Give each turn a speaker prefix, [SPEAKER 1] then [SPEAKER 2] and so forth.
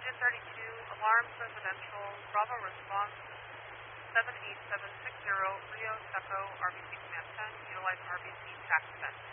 [SPEAKER 1] Engine 32, Alarms Residential, Bravo response 78760, Rio Seco, RBC Command 10, utilize RBC TAC 10.